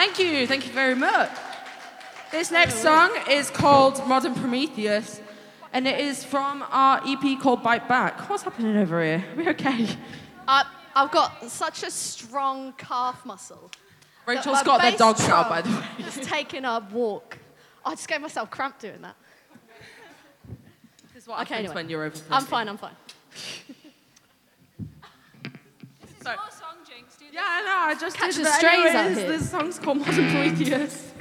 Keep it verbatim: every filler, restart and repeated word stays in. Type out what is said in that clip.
Thank you. Thank you very much. This next song is called Modern Prometheus, and it is from our E P called Bite Back. What's happening over here? Are we okay? Uh, I've got such a strong calf muscle. Rachel's got their dog out, by the way. Just taking a walk. I just gave myself cramp doing that. This is what okay, happens anyway. when you're over. I'm fine, I'm fine. This is your song, Jinx. Do yeah, I know, I just Catch did the that strays anyways. out here. This song's called Modern Prometheus.